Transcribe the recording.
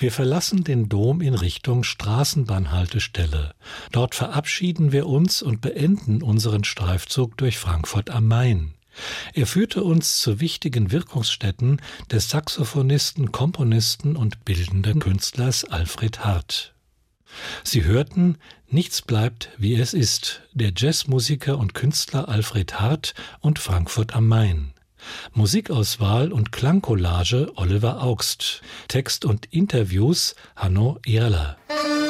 Wir verlassen den Dom in Richtung Straßenbahnhaltestelle. Dort verabschieden wir uns und beenden unseren Streifzug durch Frankfurt am Main. Er führte uns zu wichtigen Wirkungsstätten des Saxophonisten, Komponisten und bildenden Künstlers Alfred Hardt. Sie hörten Nichts bleibt, wie es ist, der Jazzmusiker und Künstler Alfred Hardt und Frankfurt am Main. Musikauswahl und Klangcollage Oliver Augst. Text und Interviews Hanno Ehrler.